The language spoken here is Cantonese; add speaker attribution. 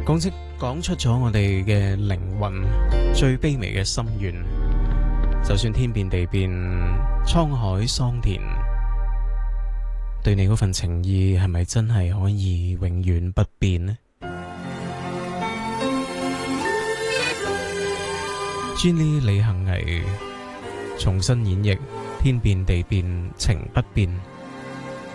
Speaker 1: 講出咗我哋嘅靈魂最卑微嘅心願。就算天變地變，滄海桑田，對你嗰份情意係咪真係可以永遠不變呢？Jenny 李幸倪重新演繹天變地變情不變。